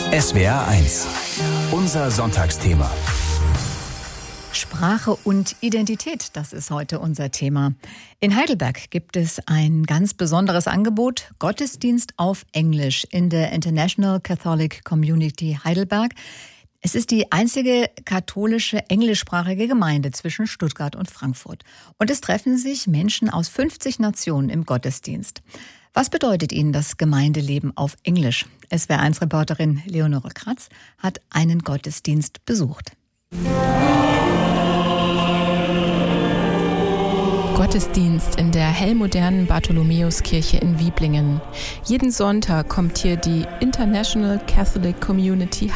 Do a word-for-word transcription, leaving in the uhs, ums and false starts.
S W R eins. Unser Sonntagsthema. Sprache und Identität, das ist heute unser Thema. In Heidelberg gibt es ein ganz besonderes Angebot, Gottesdienst auf Englisch in der International Catholic Community Heidelberg. Es ist die einzige katholische englischsprachige Gemeinde zwischen Stuttgart und Frankfurt. Und es treffen sich Menschen aus fünfzig Nationen im Gottesdienst. Was bedeutet Ihnen das Gemeindeleben auf Englisch? S W R eins Reporterin Leonore Kratz hat einen Gottesdienst besucht. Gottesdienst in der hellmodernen Bartholomäuskirche in Wieblingen. Jeden Sonntag kommt hier die International Catholic Community